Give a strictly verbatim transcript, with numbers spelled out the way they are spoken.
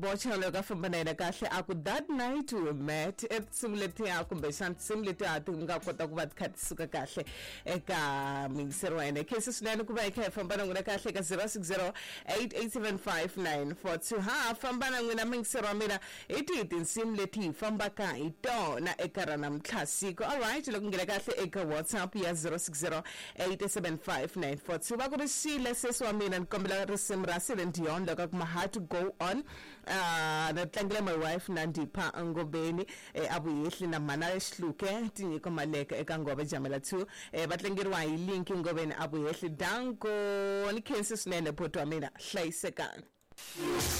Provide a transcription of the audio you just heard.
Bochalo ka fambanela kahle aku that night we met etsimleti yakho mbeshanti simleti ati nga kota ku va tikhatisuka kahle eka mingisero wena kesi sinani ku va eka fambana nguna kahle ka zero six zero eight eight seven five nine four two ha fambana nguna mingisero wa mina iti tinsimleti famba ka itona eka rana mthlasiko. All right, loko ngena kahle eka WhatsApp ya zero six zero eight seven five nine four two ba ku ri shile sesi wa mina nkombela risimu ra Celine Dion loko ku ma had to go on. Ah, na tlangela my wife Nandipha Ngobeni eh, abuyehli na mana Shluke tinyiko maleka eka Ngobe Jamela two eh, batlangeriwa hi link Ngobeni abuyehli danko ni khensi swinene photo wa mina hlayisekani.